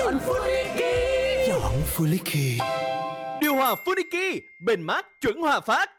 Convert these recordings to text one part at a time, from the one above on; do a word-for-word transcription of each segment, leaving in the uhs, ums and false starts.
Chọn Funiki. Chọn Funiki. Điều hòa Funiki, bền mát chuẩn Hòa Phát.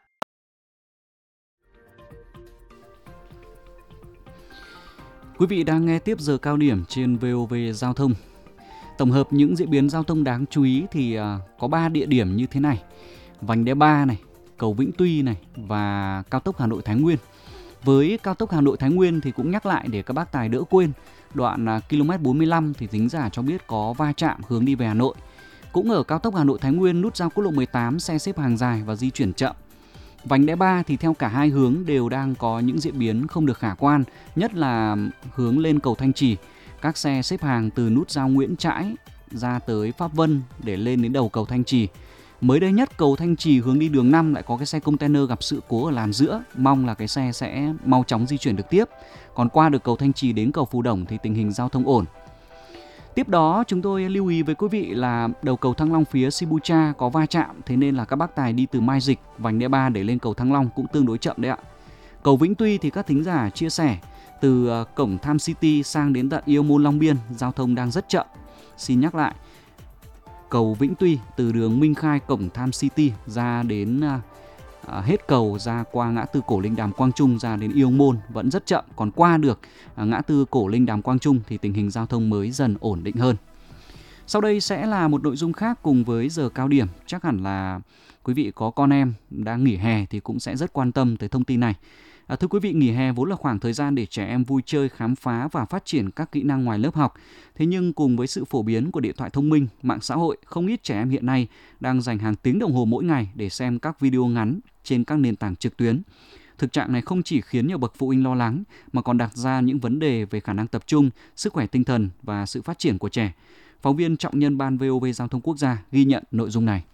Quý vị đang nghe tiếp giờ cao điểm trên vê o vê Giao thông. Tổng hợp những diễn biến giao thông đáng chú ý thì uh, có ba địa điểm như thế này: vành đai ba này, cầu Vĩnh Tuy này và cao tốc Hà Nội Thái Nguyên. Với cao tốc Hà Nội Thái Nguyên thì cũng nhắc lại để các bác tài đỡ quên, đoạn uh, ki lô mét bốn mươi lăm thì thính giả cho biết có va chạm hướng đi về Hà Nội. Cũng ở cao tốc Hà Nội Thái Nguyên, nút giao quốc lộ mười tám xe xếp hàng dài và di chuyển chậm. Vành đai ba thì theo cả hai hướng đều đang có những diễn biến không được khả quan, nhất là hướng lên cầu Thanh Trì. Các xe xếp hàng từ nút giao Nguyễn Trãi ra tới Pháp Vân để lên đến đầu cầu Thanh Trì. Mới đây nhất, cầu Thanh Trì hướng đi đường năm lại có cái xe container gặp sự cố ở làn giữa. Mong là cái xe sẽ mau chóng di chuyển được tiếp. Còn qua được cầu Thanh Trì đến cầu Phú Đồng thì tình hình giao thông ổn. Tiếp đó chúng tôi lưu ý với quý vị là đầu cầu Thăng Long phía Sibucha có va chạm, thế nên là các bác tài đi từ Mai Dịch, vành đai ba để lên cầu Thăng Long cũng tương đối chậm đấy ạ. Cầu Vĩnh Tuy thì các thính giả chia sẻ từ cổng Tham City sang đến tận Yêu Môn Long Biên, giao thông đang rất chậm. Xin nhắc lại, cầu Vĩnh Tuy từ đường Minh Khai cổng Tham City ra đến À, hết cầu ra qua ngã tư Cổ Linh Đàm Quang Trung ra đến Yêu Môn vẫn rất chậm, còn qua được à, ngã tư Cổ Linh Đàm Quang Trung thì tình hình giao thông mới dần ổn định hơn. Sau đây sẽ là một nội dung khác cùng với giờ cao điểm. Chắc hẳn là quý vị có con em đang nghỉ hè thì cũng sẽ rất quan tâm tới thông tin này. À, thưa quý vị, nghỉ hè vốn là khoảng thời gian để trẻ em vui chơi, khám phá và phát triển các kỹ năng ngoài lớp học. Thế nhưng cùng với sự phổ biến của điện thoại thông minh, mạng xã hội, không ít trẻ em hiện nay đang dành hàng tiếng đồng hồ mỗi ngày để xem các video ngắn trên các nền tảng trực tuyến. Thực trạng này không chỉ khiến nhiều bậc phụ huynh lo lắng mà còn đặt ra những vấn đề về khả năng tập trung, sức khỏe tinh thần và sự phát triển của trẻ. Phóng viên Trọng Nhân Ban vê o vê Giao thông Quốc gia ghi nhận nội dung này.